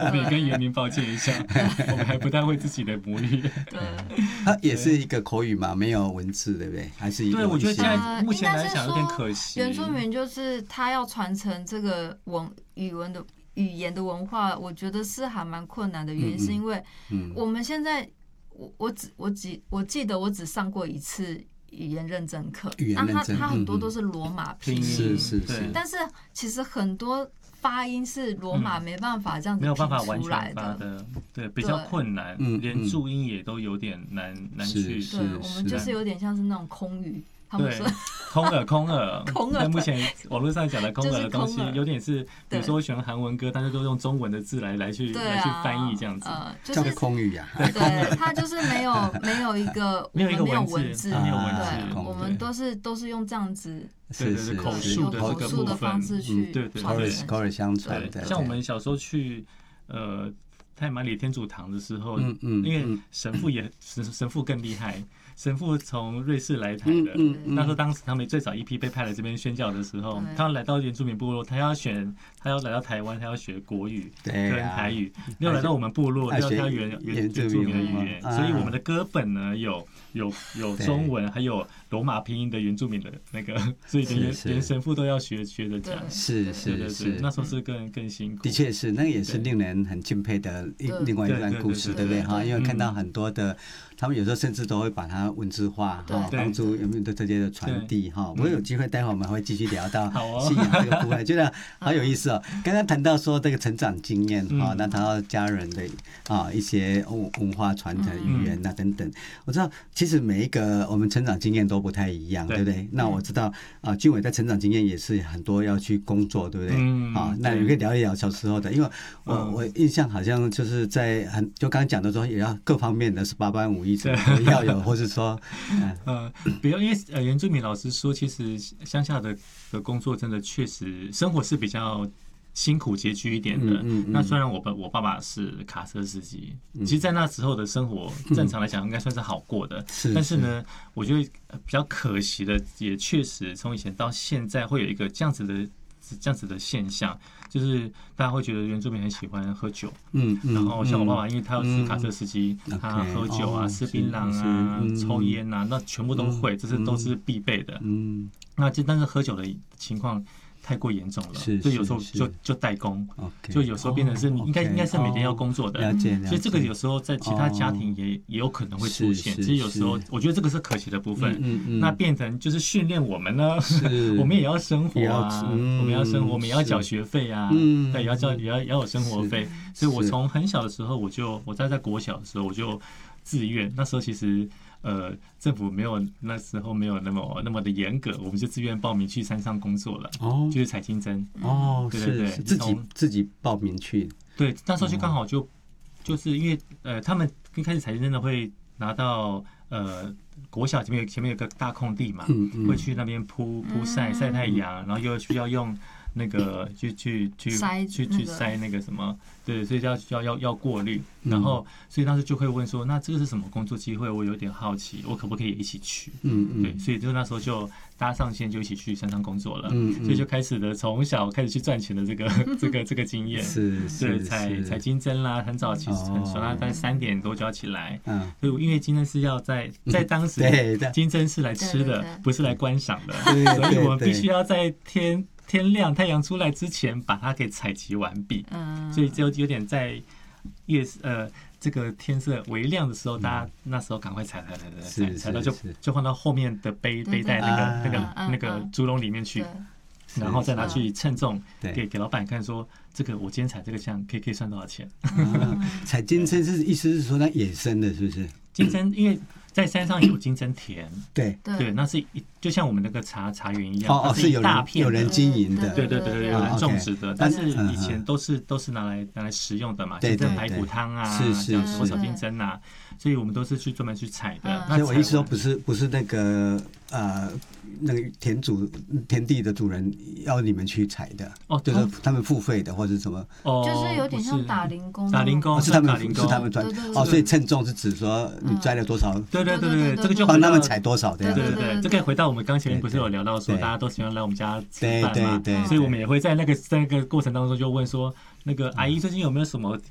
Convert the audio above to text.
我们也跟原民抱歉一下，我们还不太会自己的母语。 对， 它也是一个口语嘛，没有文字，对不对？还是对，我觉得现在目前应该来讲有点可是惜。 说原住民就是他要传承这个语言的文化，我觉得是还蛮困难的原因，是因为我们现在我记得我只上过一次语言认证课，它很多都是罗马拼音， 是， 但是其实很多发音是罗马没办法这样子没有办法完拼出来全发的，对，比较困难，连注音也都有点难去。 对，我们就是有点像是那种空语。 对，空耳，在目前网络上讲的空耳的东西，有点是，比如说我喜欢韩文歌，大家都用中文的字来去翻译这样子， 叫空语呀。 对，它就是没有一个没有文字， 没有文字， 对，我们都是用这样子， 对，口述的这个部分方式去口耳相传。 像我们小时候去太麻里天主堂的时候，因为神父更厉害。神父从瑞士来台的，那时候当时他们最早一批被派来这边宣教的时候，他要来到原住民部落，他要来到台湾，他要学国语跟台语，又来到我们部落，要学原住民的语言，所以我们的歌本呢有中文，还有罗马拼音的原住民的那个，所以连神父都要学着讲。 是， 那时候是更辛苦。 的确是，那个也是令人很敬佩的另外一段故事，对不对？哈，因为看到很多的，他们有时候甚至都会把它文字化，哈，帮助有没有这些的传递，哈。我有机会，待会我们会继续聊到信仰这个部分，觉得好有意思哦。刚刚谈到说这个成长经验，哈，那谈到家人的一些文化传承、语言啊等等，我知道其实每一个我们成长经验都不太一样，对不对？那我知道俊伟在成长经验也是很多要去工作，对不对？那你可以聊一聊小时候的，因为我印象好像就是在就刚刚讲的说，也要各方面的18般武艺都要有，或是说比如因为原住民老师说，其实乡下的工作真的确实生活是比较辛苦拮据一点的。那虽然我爸爸是卡车司机，其实，在那时候的生活正常来讲应该算是好过的。但是呢，我觉得比较可惜的，也确实从以前到现在会有一个这样子的现象，就是大家会觉得原住民很喜欢喝酒，然后像我爸爸，因为他是卡车司机，他喝酒啊、吃槟榔啊、抽烟啊，那全部都会，这都是必备的。那但是喝酒的情况太过严重了，就有时候就代工，就有时候变成是你应该是每天要工作的，所以这个有时候在其他家庭也有可能会出现。其实有时候我觉得这个是可惜的部分，那变成就是训练我们呢，我们也要生活啊，我们要生活，我们也要缴学费啊，对，也要有生活费。所以我从很小的时候我在国小的时候我就自愿，那时候其实。政府那时候没有那么的严格，我们就自愿报名去山上工作了，就是采金针。对， 自己报名去。 对，那时候就刚好就是因为他们一开始采金针的会拿到国小前面有个大空地嘛，会去那边铺晒太阳，然后又需要用那个去筛那个什么，对，所以要过滤，然后所以当时就会问说，那这个是什么工作机会？我有点好奇，我可不可以一起去？对，所以就那时候就搭上线，就一起去山上工作了。所以就开始了从小开始去赚钱的这个经验。对，采金针啦，很早起很早，大概3点多就要起来。所以因为金针是要在当时金针是来吃的，不是来观赏的，所以我们必须要在天亮太阳出来之前把它给采集完毕，所以就有点在这个天色微亮的时候，大家那时候赶快采到就放到后面的背带那个竹笼里面去，然后再拿去称重，给老板看说，这个我今天采这个项可以算多少钱。 采金针是意思是说那野生的，是不是？ 金针因为在山上有金针田， 对， 那是就像我们那个茶园一样，是一大片有人经营的， 对，有人种植的，但是以前都是拿来食用的嘛，金针排骨汤啊，这样或小金针啊，所以我们都是专门去采的。 所以我意思说不是那个那个田地的主人要你们去采的，就是他们付费的或者什么， 就是有点像打零工， 是他们赚，所以称重是指说你摘了多少， 对，这个就帮他们采多少，对， 这可以回到我们刚前面不是有聊到说大家都喜欢来我们家吃饭嘛， 对， 所以我们也会在那个过程当中就问说，那个阿姨最近有没有什么